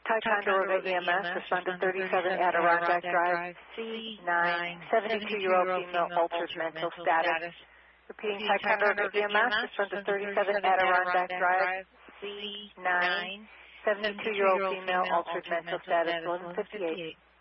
Ticonderoga EMS, respond to 37 Adirondack Drive, C9, 72-year-old female, alters mental status. Repeating, Ticonderoga EMS, respond to 37 Adirondack Drive, C9, 72-year-old female, alters mental status, 1158.